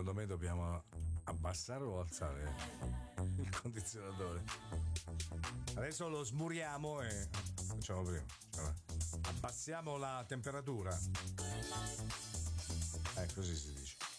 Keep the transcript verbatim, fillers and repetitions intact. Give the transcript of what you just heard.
secondo me dobbiamo abbassare o alzare il condizionatore. Adesso lo smuriamo e facciamo prima. Allora, abbassiamo la temperatura. Eh, così si dice.